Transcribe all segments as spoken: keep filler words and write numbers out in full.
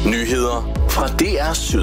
Nyheder fra D R Syd.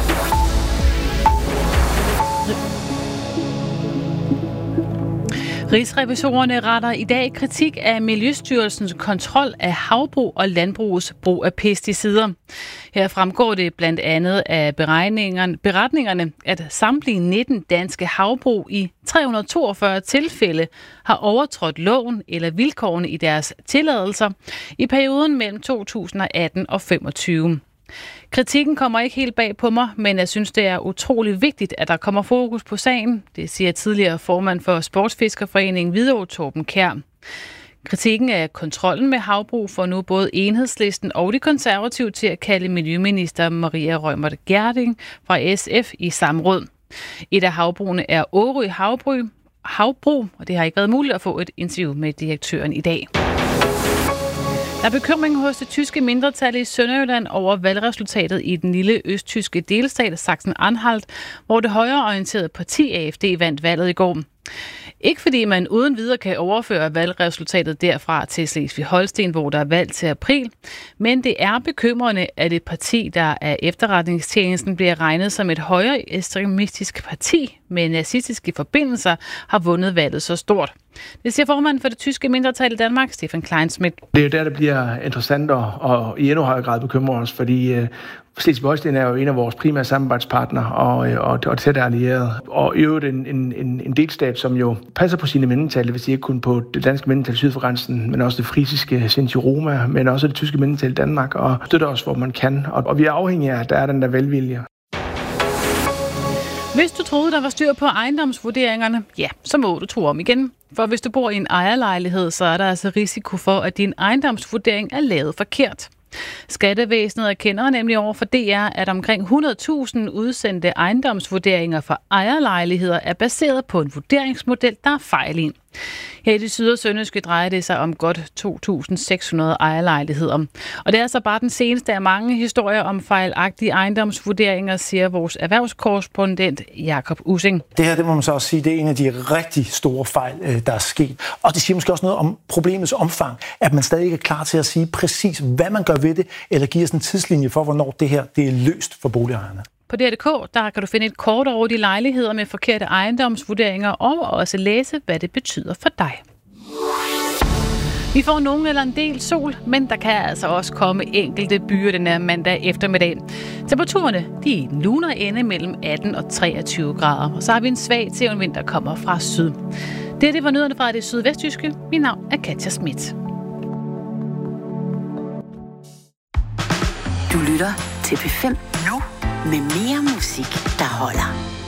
Rigsrevisorerne retter i dag kritik af Miljøstyrelsens kontrol af havbrug og landbrugets brug af pesticider. Her fremgår det blandt andet af beregningerne, beretningerne, at samtlige nitten danske havbrug i tre hundrede og toogfyrre tilfælde har overtrådt loven eller vilkårene i deres tilladelser i perioden mellem to tusind og atten og femogtyve. Kritikken kommer ikke helt bag på mig, men jeg synes, det er utrolig vigtigt, at der kommer fokus på sagen. Det siger tidligere formand for Sportsfiskerforeningen Hvidovre, Torben Kjær. Kritikken af kontrollen med havbrug får nu både Enhedslisten og de konservative til at kalde miljøminister Maria Reumert Gjerding fra S F i samråd. Et af havbrugene er Årø Havbrug, havbrug, og det har ikke været muligt at få et interview med direktøren i dag. Der er bekymring hos det tyske mindretal i Sønderjylland over valgresultatet i den lille østtyske delstat Sachsen-Anhalt, hvor det højreorienterede parti A F D vandt valget i går. Ikke fordi man uden videre kan overføre valgresultatet derfra til Slesvig-Holsten, hvor der er valg til april, men det er bekymrende, at et parti, der af efterretningstjenesten bliver regnet som et højere ekstremistisk parti med nazistiske forbindelser, har vundet valget så stort. Det siger formanden for det tyske mindretal i Danmark, Stefan Kleinschmidt. Det er jo der, det bliver interessant og, og i endnu højere grad bekymrer os, fordi uh, Slesvig-Holsten er jo en af vores primære samarbejdspartnere og, og, og tæt allierede. Og i øvrigt en, en, en delstat, som jo passer på sine mindretal, hvis ikke kun på det danske mindretal syd for grænsen, men også det frisiske Sinti-Roma, men også det tyske mindretal i Danmark, og støtter os, hvor man kan. Og, og vi er afhængige af, at der er den der velvilje. Hvis du troede, der var styr på ejendomsvurderingerne, ja, så må du tro om igen. For hvis du bor i en ejerlejlighed, så er der altså risiko for, at din ejendomsvurdering er lavet forkert. Skattevæsenet erkender nemlig over for D R, at omkring hundrede tusind udsendte ejendomsvurderinger for ejerlejligheder er baseret på en vurderingsmodel, der er fejl i. Her i det syd- og sønderjyske drejer det sig om godt to tusind seks hundrede ejerlejligheder. Og det er altså bare den seneste af mange historier om fejlagtige ejendomsvurderinger, siger vores erhvervskorrespondent Jakob Ussing. Det her, det må man så også sige, det er en af de rigtig store fejl, der er sket. Og det siger måske også noget om problemets omfang, at man stadig ikke er klar til at sige præcis, hvad man gør ved det, eller giver sådan en tidslinje for, hvornår det her det er løst for boligejerne. På D R punktum d k der kan du finde et kort over de lejligheder med forkerte ejendomsvurderinger og også læse, hvad det betyder for dig. Vi får nogen eller en del sol, men der kan altså også komme enkelte byer den her mandag eftermiddag. Temperaturerne de er i den lunere ende mellem atten og treogtyve grader, og så har vi en svag til en vind, der kommer fra syd. Det, det var nyhederne fra det sydvestjyske. Mit navn er Katja Schmidt. Du lytter til P fem nu med mere musik, der holder.